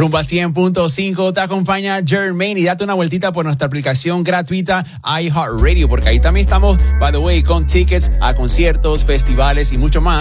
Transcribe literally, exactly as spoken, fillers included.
Rumba cien punto cinco te acompaña Jermaine y date una vueltita por nuestra aplicación gratuita iHeartRadio, porque ahí también estamos, by the way, con tickets a conciertos, festivales y mucho más.